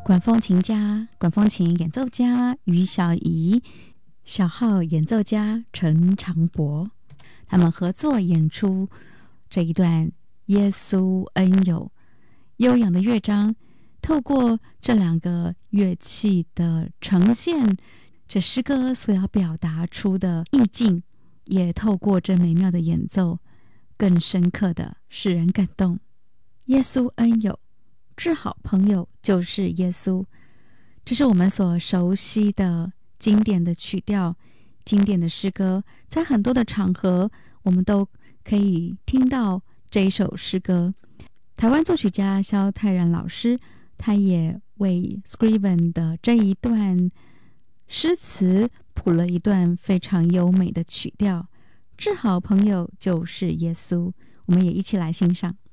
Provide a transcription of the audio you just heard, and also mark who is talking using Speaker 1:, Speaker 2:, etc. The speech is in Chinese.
Speaker 1: 管风琴家、管风琴演奏家于小怡、小号演奏家陈长博，他们合作演出这一段耶稣恩友悠扬的乐章，透过这两个乐器的呈现，这诗歌所要表达出的意境，也透过这美妙的演奏，更深刻的使人感动。耶稣恩友，至好朋友就是耶稣，这是我们所熟悉的经典的曲调、经典的诗歌，在很多的场合我们都可以听到这一首诗歌。台湾作曲家萧泰然老师，他也为 Scriven 的这一段诗词谱了一段非常优美的曲调，至好朋友就是耶稣，我们也一起来欣赏。